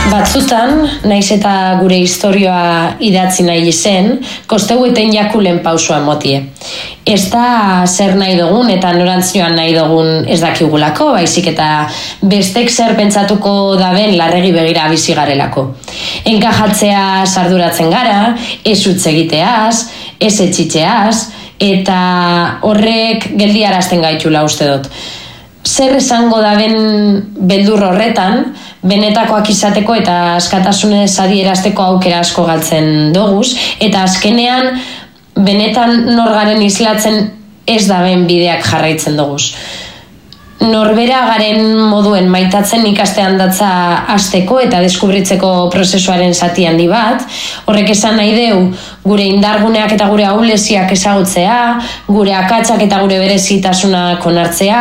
Batzutan, naiz eta gure historioa idatzi nahi izen, kosteueten jakulen pausua motie. Ez da zer nahi dugun eta norantzioan nahi dugun ez dakigulako, baizik eta bestek zer pentsatuko daben larregi begira bizi garelako. Enkajatzea sarduratzen gara, ez utz egiteaz, ez etxitzeaz, eta horrek geldiarazten gaitula uste dut. Zer esango daben beldur horretan, benetakoak izateko eta askatasunez adierazteko aukera asko galtzen doguz, eta azkenean benetan norgaren islatzen ez daben bideak jarraitzen doguz. Norbera garen moduen maitatzen ikastean datza hasteko eta deskubritzeko prozesuaren zati handi bat, horrek esan nahi deu gure indarguneak eta gure ahuleziak ezagutzea, gure akatsak eta gure berezitasunak onartzea,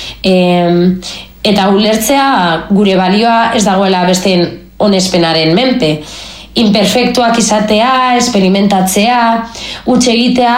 eta ulertzea gure balioa ez dagoela besteen onespenaren menpe. Imperfektuak izatea, experimentatzea, huts egitea,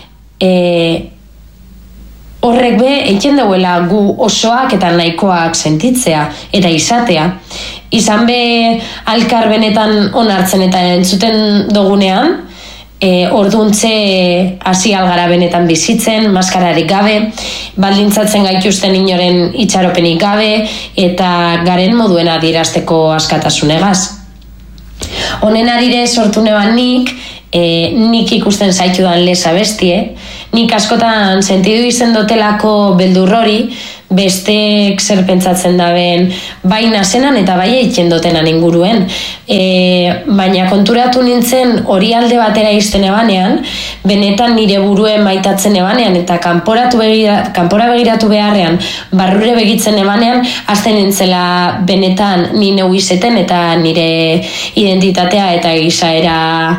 horrek be egiten duela gu osoak eta nahikoak sentitzea eta izatea. Izan be alkar benetan onartzen eta entzuten dugunean, orduntze hasi algara benetan bizitzen, maskararik gabe, baldintzatzen gaituzten inoren itxaropenik gabe eta garen moduen adierazteko askatasunegaz. Honen arire sortu neban nik ikusten zaitudan leza bestie, nik askotan sentidu izen dotelako beldur hori, bestek zer pentsatzen daben bai nasenan eta bai egiten dotenan inguruen. Baina konturatu nintzen hori alde batera izten ebanean, benetan nire buruen maitatzen ebanean eta kanpora begiratu beharrean, barrure begitzen ebanean, hasten nintzela benetan ni neu izeten eta nire identitatea eta izaera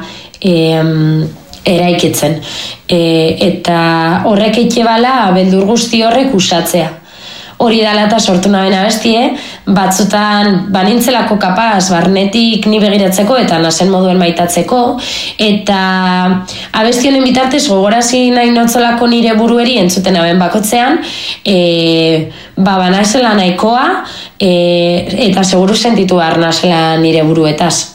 eraikitzen. Eta horrek eitebala beldur guzti horrek usatzea. Hori dela eta sortu naben abestie, batzutan banintzelako kapaz barnetik ni begiratzeko eta nasen moduen maitatzeko, eta abestionen bitartez gogorazi nahi notzolako nire burueri entzuten aben bakotzean, banazela nahikoa eta seguru sentitu behar nazela nire buruetaz.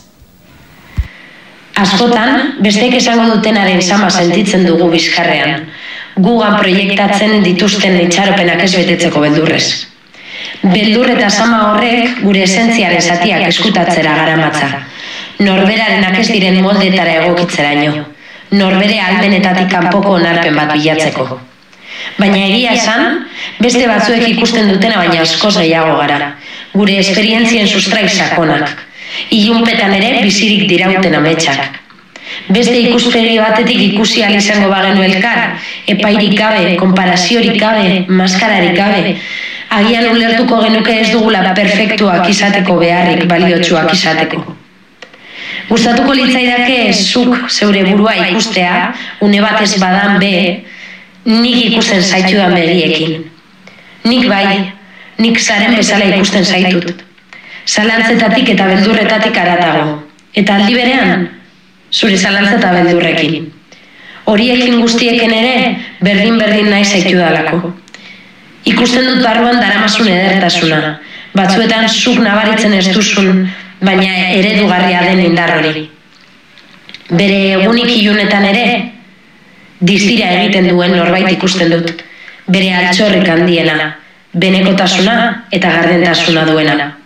Askotan, besteek esango dutenaren sama sentitzen dugu bizkarrean, gugan proiektatzen dituzten itxaropenak ez betetzeko beldurrez. Beldur eta sama horrek gure esentziaren zatiak eskutatzera garamatza. Norberarenak ez diren moldetara egokitzeraino. Norbere albenetatik kanpoko onarpen bat bilatzeko. Baina egia esan, beste batzuek ikusten dutena baina askoz gehiago gara. Gure esperientzien sustrai sakonak. Ilunpetan ere bizirik dirauten ametsak. Beste ikuspegi batetik ikusi ahal izango bagenu elkar, epairik gabe, konparaziorik gabe, maskararik gabe, agian ulertuko genuke ez dugula perfektuak izateko beharrik, baliotsuak izateko. Gustatuko litzaidake zuk zeure burua ikustea, une batez badan be, nik ikusten zaitudan begiekin. Nik bai, nik zaren bezala ikusten zaitut. Zalantzetatik eta beldurretatik haratago. Eta aldi berean, zure zalantza eta beldurrekin. Horiekin guztieken ere, berdin nahi zaitudalako. Ikusten dut barruan daramazun edertasuna. Batzuetan zuk nabaritzen ez duzun, baina eredugarria den indar hori. Bere egunik ilunetan ere, distira egiten duen norbait ikusten dut. Bere altxorrik handiena, benekotasuna eta gardentasuna duena.